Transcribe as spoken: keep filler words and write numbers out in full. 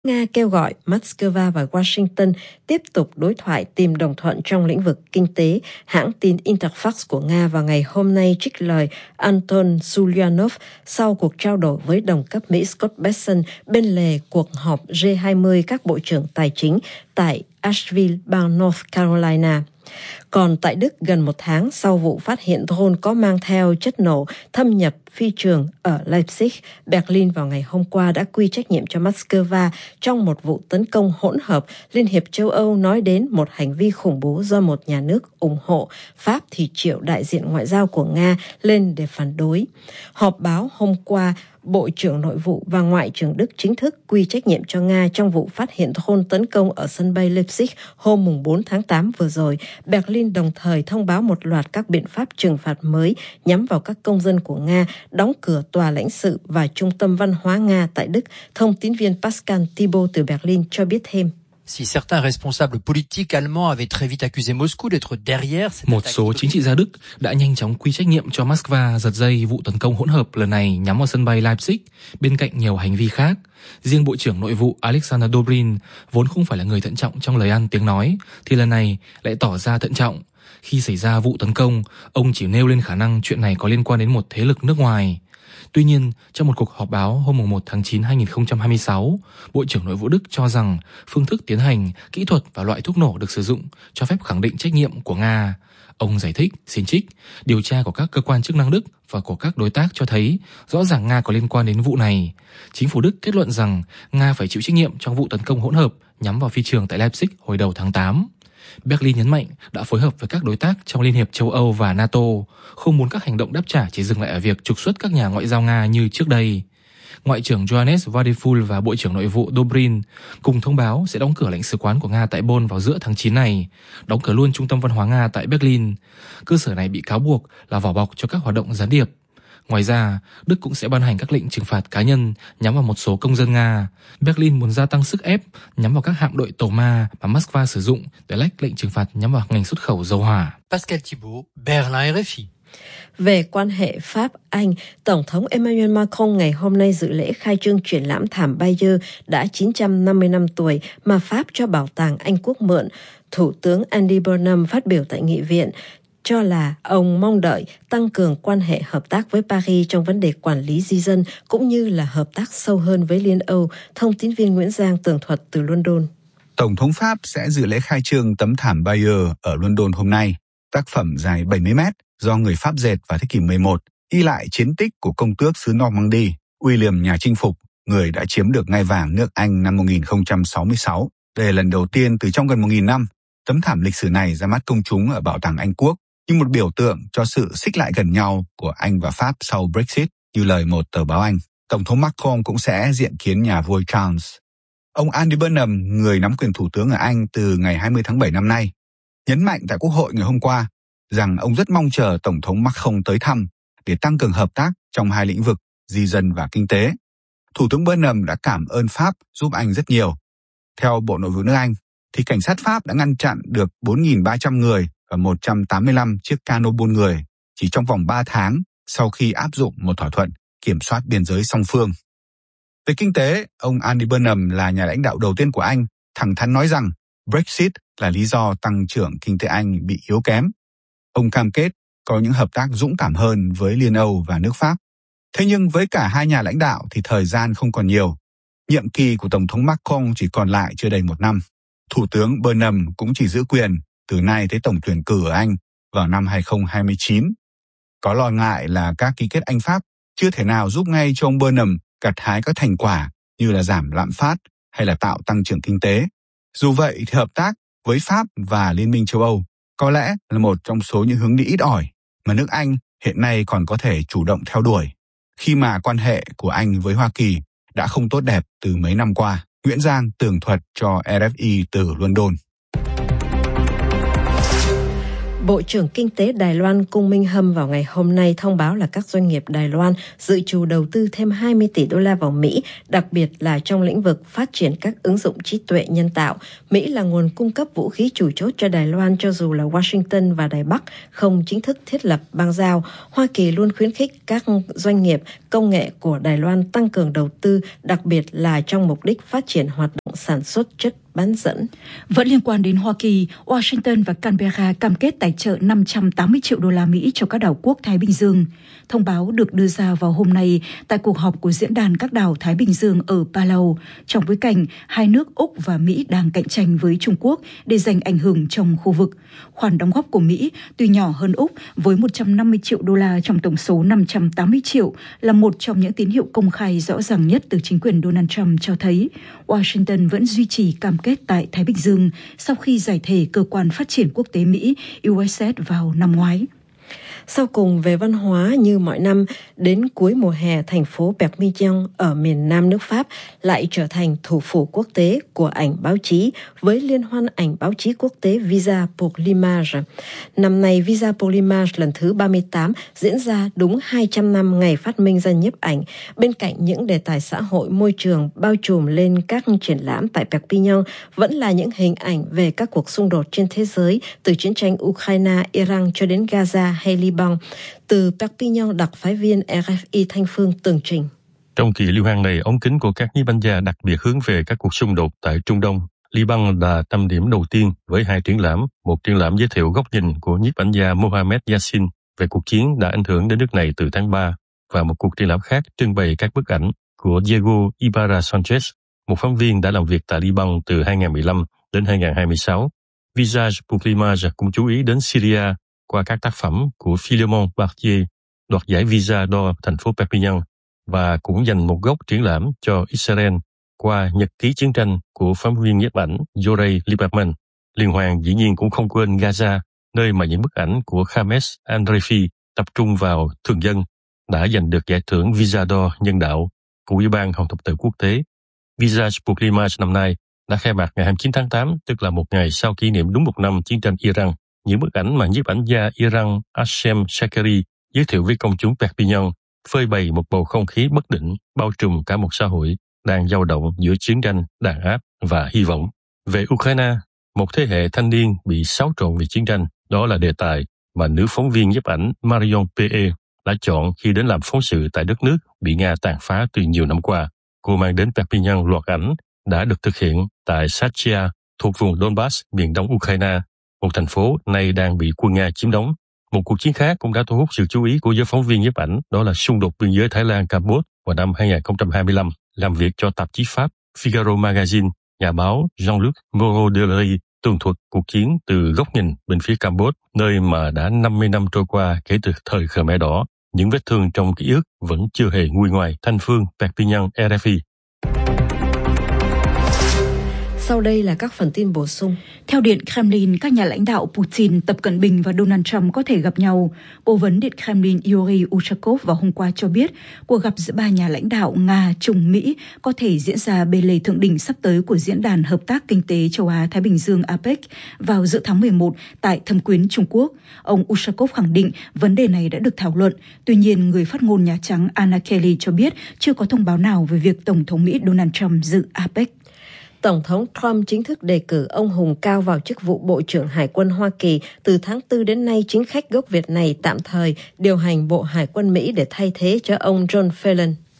Nga kêu gọi Moscow và Washington tiếp tục đối thoại tìm đồng thuận trong lĩnh vực kinh tế. Hãng tin Interfax của Nga vào ngày hôm nay trích lời Anton Zulyanov sau cuộc trao đổi với đồng cấp Mỹ Scott Bessent bên lề cuộc họp G hai mươi các bộ trưởng tài chính tại Asheville, bang North Carolina. Còn tại Đức, gần một tháng sau vụ phát hiện drone có mang theo chất nổ thâm nhập phi trường ở Leipzig, Berlin vào ngày hôm qua đã quy trách nhiệm cho Moscow trong một vụ tấn công hỗn hợp. Liên hiệp châu Âu nói đến một hành vi khủng bố do một nhà nước ủng hộ. Pháp thì triệu đại diện ngoại giao của Nga lên để phản đối. Họp báo hôm qua, Bộ trưởng Nội vụ và Ngoại trưởng Đức chính thức quy trách nhiệm cho Nga trong vụ phát hiện drone tấn công ở sân bay Leipzig hôm bốn tháng tám vừa rồi. Berlin đồng thời thông báo một loạt các biện pháp trừng phạt mới nhắm vào các công dân của Nga, đóng cửa tòa lãnh sự và trung tâm văn hóa Nga tại Đức. Thông tín viên Pascal Thibault từ Berlin cho biết thêm. Si certains responsables politiques allemands avaient très vite accusé Moscou d'être derrière cette Một số chính trị gia Đức đã nhanh chóng quy trách nhiệm cho Moscow giật dây vụ tấn công hỗn hợp lần này nhắm vào sân bay Leipzig, bên cạnh nhiều hành vi khác. Riêng Bộ trưởng Nội vụ Alexander Dobrin, vốn không phải là người thận trọng trong lời ăn tiếng nói, thì lần này lại tỏ ra thận trọng. Khi xảy ra vụ tấn công, ông chỉ nêu lên khả năng chuyện này có liên quan đến một thế lực nước ngoài. Tuy nhiên, trong một cuộc họp báo hôm một tháng chín năm hai nghìn không trăm hai mươi sáu, Bộ trưởng Nội vụ Đức cho rằng phương thức tiến hành, kỹ thuật và loại thuốc nổ được sử dụng cho phép khẳng định trách nhiệm của Nga. Ông giải thích, xin trích, điều tra của các cơ quan chức năng Đức và của các đối tác cho thấy rõ ràng Nga có liên quan đến vụ này. Chính phủ Đức kết luận rằng Nga phải chịu trách nhiệm trong vụ tấn công hỗn hợp nhắm vào phi trường tại Leipzig hồi đầu tháng tám. Berlin nhấn mạnh đã phối hợp với các đối tác trong Liên hiệp châu Âu và NATO, không muốn các hành động đáp trả chỉ dừng lại ở việc trục xuất các nhà ngoại giao Nga như trước đây. Ngoại trưởng Johannes Wadephul và Bộ trưởng Nội vụ Dobrin cùng thông báo sẽ đóng cửa lãnh sứ quán của Nga tại Bonn vào giữa tháng chín này, đóng cửa luôn trung tâm văn hóa Nga tại Berlin. Cơ sở này bị cáo buộc là vỏ bọc cho các hoạt động gián điệp. Ngoài ra, Đức cũng sẽ ban hành các lệnh trừng phạt cá nhân nhắm vào một số công dân Nga. Berlin muốn gia tăng sức ép nhắm vào các hạm đội tàu ma mà Moscow sử dụng để lách lệnh trừng phạt nhắm vào ngành xuất khẩu dầu hỏa. Pascal Thibault, Berlin, R F I. Về quan hệ Pháp-Anh, Tổng thống Emmanuel Macron ngày hôm nay dự lễ khai trương triển lãm thảm Bayeux đã chín trăm năm mươi năm tuổi mà Pháp cho Bảo tàng Anh Quốc mượn. Thủ tướng Andy Burnham phát biểu tại nghị viện cho là ông mong đợi tăng cường quan hệ hợp tác với Paris trong vấn đề quản lý di dân cũng như là hợp tác sâu hơn với Liên Âu. Thông tín viên Nguyễn Giang tường thuật từ London. Tổng thống Pháp sẽ dự lễ khai trương tấm thảm Bayeux ở London hôm nay. Tác phẩm dài bảy mươi mét do người Pháp dệt vào thế kỷ mười một, ghi lại chiến tích của công tước xứ Normandy, William nhà chinh phục, người đã chiếm được ngai vàng nước Anh năm một nghìn không trăm sáu mươi sáu. Đây là lần đầu tiên từ trong gần một nghìn năm, tấm thảm lịch sử này ra mắt công chúng ở Bảo tàng Anh Quốc, như một biểu tượng cho sự xích lại gần nhau của Anh và Pháp sau Brexit, như lời một tờ báo Anh. Tổng thống Macron cũng sẽ diện kiến nhà vua Charles. Ông Andy Burnham, người nắm quyền thủ tướng ở Anh từ ngày hai mươi tháng bảy năm nay, nhấn mạnh tại Quốc hội ngày hôm qua rằng ông rất mong chờ Tổng thống Macron tới thăm để tăng cường hợp tác trong hai lĩnh vực di dân và kinh tế. Thủ tướng Burnham đã cảm ơn Pháp giúp Anh rất nhiều. Theo Bộ Nội vụ nước Anh, thì cảnh sát Pháp đã ngăn chặn được bốn nghìn ba trăm người và một trăm tám mươi lăm chiếc cano buôn người chỉ trong vòng ba tháng sau khi áp dụng một thỏa thuận kiểm soát biên giới song phương. Về kinh tế, ông Andy Burnham là nhà lãnh đạo đầu tiên của Anh thẳng thắn nói rằng Brexit là lý do tăng trưởng kinh tế Anh bị yếu kém. Ông cam kết có những hợp tác dũng cảm hơn với Liên Âu và nước Pháp. Thế nhưng với cả hai nhà lãnh đạo thì thời gian không còn nhiều. Nhiệm kỳ của Tổng thống Macron chỉ còn lại chưa đầy một năm. Thủ tướng Burnham cũng chỉ giữ quyền từ nay tới tổng tuyển cử ở Anh vào năm hai không hai chín. Có lo ngại là các ký kết Anh-Pháp chưa thể nào giúp ngay cho ông Burnham gặt hái các thành quả như là giảm lạm phát hay là tạo tăng trưởng kinh tế. Dù vậy thì hợp tác với Pháp và Liên minh châu Âu có lẽ là một trong số những hướng đi ít ỏi mà nước Anh hiện nay còn có thể chủ động theo đuổi, khi mà quan hệ của Anh với Hoa Kỳ đã không tốt đẹp từ mấy năm qua. Nguyễn Giang tường thuật cho R F I từ London. Bộ trưởng Kinh tế Đài Loan Cung Minh Hâm vào ngày hôm nay thông báo là các doanh nghiệp Đài Loan dự trù đầu tư thêm hai mươi tỷ đô la vào Mỹ, đặc biệt là trong lĩnh vực phát triển các ứng dụng trí tuệ nhân tạo. Mỹ là nguồn cung cấp vũ khí chủ chốt cho Đài Loan, cho dù là Washington và Đài Bắc không chính thức thiết lập bang giao. Hoa Kỳ luôn khuyến khích các doanh nghiệp công nghệ của Đài Loan tăng cường đầu tư, đặc biệt là trong mục đích phát triển hoạt động sản xuất chất bán dẫn. Vẫn liên quan đến Hoa Kỳ, Washington và Canberra cam kết tài trợ năm trăm tám mươi triệu đô la Mỹ cho các đảo quốc Thái Bình Dương. Thông báo được đưa ra vào hôm nay tại cuộc họp của Diễn đàn các đảo Thái Bình Dương ở Palau, trong bối cảnh hai nước Úc và Mỹ đang cạnh tranh với Trung Quốc để giành ảnh hưởng trong khu vực. Khoản đóng góp của Mỹ tuy nhỏ hơn Úc với một trăm năm mươi triệu đô la trong tổng số năm trăm tám mươi triệu là một trong những tín hiệu công khai rõ ràng nhất từ chính quyền Donald Trump cho thấy Washington vẫn duy trì cam kết tại Thái Bình Dương sau khi giải thể Cơ quan Phát triển Quốc tế Mỹ U S S vào năm ngoái. Sau cùng về văn hóa, như mọi năm, đến cuối mùa hè, thành phố Perpignan ở miền Nam nước Pháp lại trở thành thủ phủ quốc tế của ảnh báo chí với liên hoan ảnh báo chí quốc tế Visa pour l'image. Năm nay, Visa pour l'image lần thứ ba mươi tám diễn ra đúng hai trăm năm ngày phát minh ra nhiếp ảnh. Bên cạnh những đề tài xã hội, môi trường bao trùm lên các triển lãm tại Perpignan vẫn là những hình ảnh về các cuộc xung đột trên thế giới, từ chiến tranh Ukraine, Iran cho đến Gaza hay Liban. Từ Perpignan, đặc phái viên R F I Thanh Phương tường trình. Trong kỳ liên hoan này, ống kính của các nhiếp ảnh gia đặc biệt hướng về các cuộc xung đột tại Trung Đông. Liban là tâm điểm đầu tiên với hai triển lãm, một triển lãm giới thiệu góc nhìn của nhiếp ảnh gia Mohamed Yassin về cuộc chiến đã ảnh hưởng đến nước này từ tháng ba, và một cuộc triển lãm khác trưng bày các bức ảnh của Diego Ibarra Sanchez, một phóng viên đã làm việc tại Liban từ hai nghìn không trăm mười lăm đến hai nghìn không trăm hai mươi sáu. Visage pour l'image cũng chú ý đến Syria qua các tác phẩm của Philemon Bartier, đoạt giải Visa d'Or thành phố Perpignan, và cũng dành một góc triển lãm cho Israel qua nhật ký chiến tranh của phóng viên nhiếp ảnh Jorei Lieberman. Liên hoan dĩ nhiên cũng không quên Gaza, nơi mà những bức ảnh của James Andrefi tập trung vào thường dân đã giành được giải thưởng Visa d'Or nhân đạo của Ủy ban Hồng thập tự quốc tế. Visage pour l'image năm nay đã khai mạc ngày hai mươi chín tháng tám, tức là một ngày sau kỷ niệm đúng một năm chiến tranh Iran. Những bức ảnh mà nhiếp ảnh gia Iran Hashem Shakeri giới thiệu với công chúng Perpignan phơi bày một bầu không khí bất định bao trùm cả một xã hội đang dao động giữa chiến tranh, đàn áp và hy vọng. Về Ukraine, một thế hệ thanh niên bị xáo trộn vì chiến tranh, đó là đề tài mà nữ phóng viên nhiếp ảnh Marion P E đã chọn khi đến làm phóng sự tại đất nước bị Nga tàn phá từ nhiều năm qua. Cô mang đến Perpignan loạt ảnh đã được thực hiện tại Sachia, thuộc vùng Donbass, miền đông Ukraine, một thành phố nay đang bị quân Nga chiếm đóng. Một cuộc chiến khác cũng đã thu hút sự chú ý của giới phóng viên nhiếp ảnh, đó là xung đột biên giới Thái Lan-Campuchia vào năm hai nghìn không trăm hai mươi lăm. Làm việc cho tạp chí Pháp Figaro Magazine, nhà báo Jean-Luc Moreau-Delery tường thuật cuộc chiến từ góc nhìn bên phía Campuchia, nơi mà đã năm mươi năm trôi qua kể từ thời Khmer Đỏ. Những vết thương trong ký ức vẫn chưa hề nguôi ngoai. Thanh Phương, Perpignan, R F I. Sau đây là các phần tin bổ sung. Theo Điện Kremlin, các nhà lãnh đạo Putin, Tập Cận Bình và Donald Trump có thể gặp nhau. Cố vấn Điện Kremlin Yuri Ushakov vào hôm qua cho biết cuộc gặp giữa ba nhà lãnh đạo Nga, Trung, Mỹ có thể diễn ra bên lề thượng đỉnh sắp tới của Diễn đàn Hợp tác Kinh tế Châu Á-Thái Bình Dương A P E C vào giữa tháng mười một tại Thâm Quyến, Trung Quốc. Ông Ushakov khẳng định vấn đề này đã được thảo luận. Tuy nhiên, người phát ngôn Nhà Trắng Anna Kelly cho biết chưa có thông báo nào về việc Tổng thống Mỹ Donald Trump dự A P E C. Tổng thống Trump chính thức đề cử ông Hùng Cao vào chức vụ Bộ trưởng Hải quân Hoa Kỳ. Từ tháng tư đến nay, chính khách gốc Việt này tạm thời điều hành Bộ Hải quân Mỹ để thay thế cho ông John Phelan.